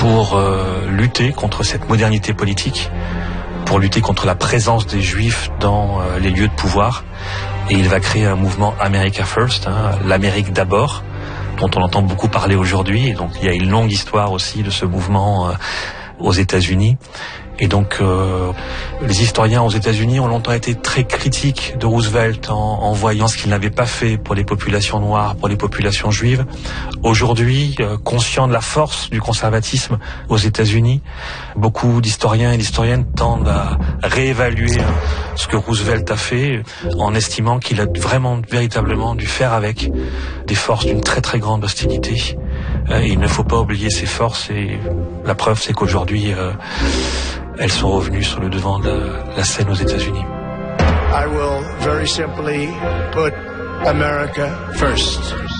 pour lutter contre cette modernité politique, pour lutter contre la présence des Juifs dans les lieux de pouvoir. Et il va créer un mouvement America First, l'Amérique d'abord, dont on entend beaucoup parler aujourd'hui. Et donc il y a une longue histoire aussi de ce mouvement aux États-Unis. Et donc les historiens aux États-Unis ont longtemps été très critiques de Roosevelt en voyant ce qu'il n'avait pas fait pour les populations noires, pour les populations juives. Aujourd'hui, conscients de la force du conservatisme aux États-Unis, beaucoup d'historiens et d'historiennes tendent à réévaluer ce que Roosevelt a fait en estimant qu'il a vraiment, véritablement dû faire avec des forces d'une très très grande hostilité. Et il ne faut pas oublier ces forces et la preuve c'est qu'aujourd'hui elles sont revenues sur le devant de la scène aux États-Unis. I will very simply put America first.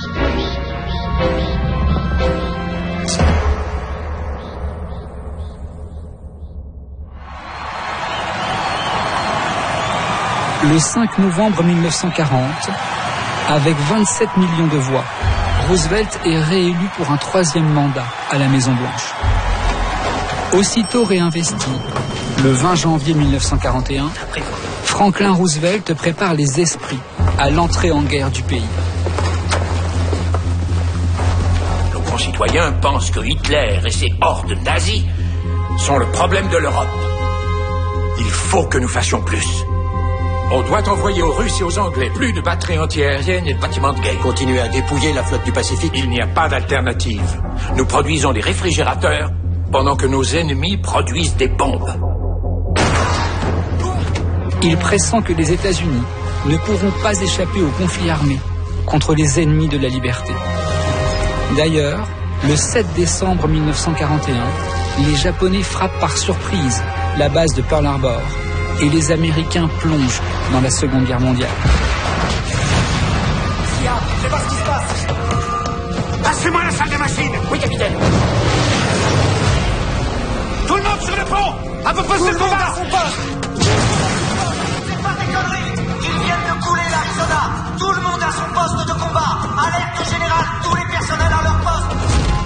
Le 5 novembre 1940, avec 27 millions de voix, Roosevelt est réélu pour un 3e mandat à la Maison-Blanche. Aussitôt réinvesti, le 20 janvier 1941, Franklin Roosevelt prépare les esprits à l'entrée en guerre du pays. Nos concitoyens pensent que Hitler et ses hordes nazies sont le problème de l'Europe. Il faut que nous fassions plus. On doit envoyer aux Russes et aux Anglais plus de batteries antiaériennes et de bâtiments de guerre. Continuer à dépouiller la flotte du Pacifique. Il n'y a pas d'alternative. Nous produisons des réfrigérateurs pendant que nos ennemis produisent des bombes. Il pressent que les États-Unis ne pourront pas échapper au conflit armé contre les ennemis de la liberté. D'ailleurs, le 7 décembre 1941, les Japonais frappent par surprise la base de Pearl Harbor et les Américains plongent dans la Seconde Guerre mondiale. C'est pas ce qui se passe. Passez-moi la salle des machines. Oui, capitaine. Tout le monde sur le pont. À peu près ce combat. C'est pas des conneries. Ils viennent de couler l'Arizona. Tout le monde à son poste de combat. Alerte au général, tous les personnels à leur poste.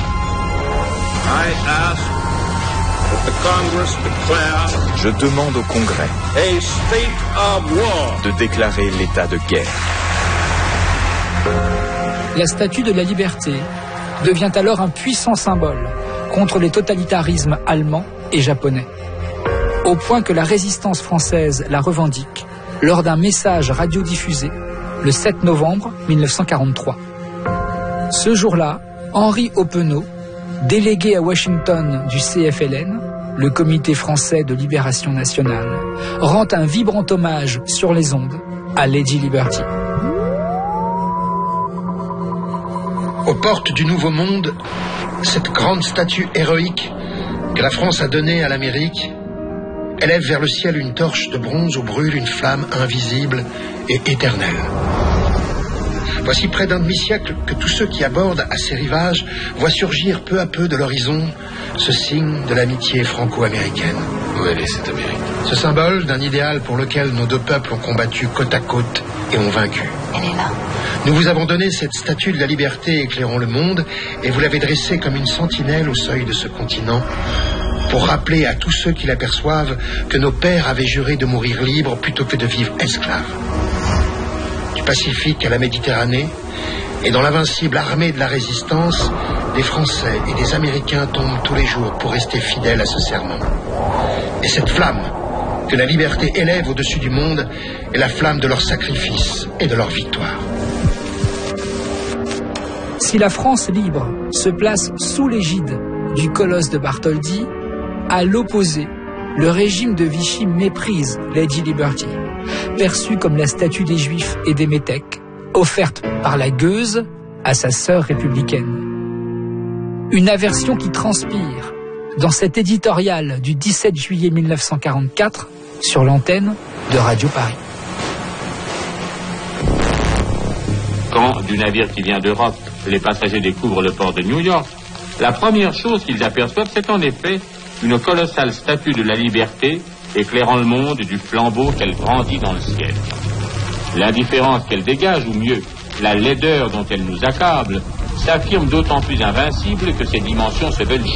I ask that the Congress declare Je demande au Congrès a state of war. de déclarer l'état de guerre. La Statue de la Liberté devient alors un puissant symbole contre les totalitarismes allemands et japonais, au point que la résistance française la revendique lors d'un message radiodiffusé le 7 novembre 1943. Ce jour-là, Henri Oppenau, délégué à Washington du CFLN, le Comité français de libération nationale, rend un vibrant hommage sur les ondes à Lady Liberty. Aux portes du Nouveau Monde, cette grande statue héroïque que la France a donnée à l'Amérique élève vers le ciel une torche de bronze où brûle une flamme invisible et éternelle. Voici près d'un demi-siècle que tous ceux qui abordent à ces rivages voient surgir peu à peu de l'horizon ce signe de l'amitié franco-américaine. Où elle est, cette Amérique? Ce symbole d'un idéal pour lequel nos deux peuples ont combattu côte à côte et ont vaincu. Elle est là. Nous vous avons donné cette statue de la liberté éclairant le monde et vous l'avez dressée comme une sentinelle au seuil de ce continent pour rappeler à tous ceux qui l'aperçoivent que nos pères avaient juré de mourir libres plutôt que de vivre esclaves. Du Pacifique à la Méditerranée et dans l'invincible armée de la résistance, des Français et des Américains tombent tous les jours pour rester fidèles à ce serment. Et cette flamme que la liberté élève au-dessus du monde est la flamme de leur sacrifice et de leur victoire. Si la France libre se place sous l'égide du colosse de Bartholdi, à l'opposé, le régime de Vichy méprise Lady Liberty, perçue comme la statue des Juifs et des métèques, offerte par la gueuse à sa sœur républicaine. Une aversion qui transpire dans cet éditorial du 17 juillet 1944 sur l'antenne de Radio Paris. Quand, du navire qui vient d'Europe, les passagers découvrent le port de New York, la première chose qu'ils aperçoivent, c'est en effet une colossale statue de la liberté éclairant le monde du flambeau qu'elle brandit dans le ciel. L'indifférence qu'elle dégage, ou mieux, la laideur dont elle nous accable, s'affirme d'autant plus invincible que ses dimensions se veulent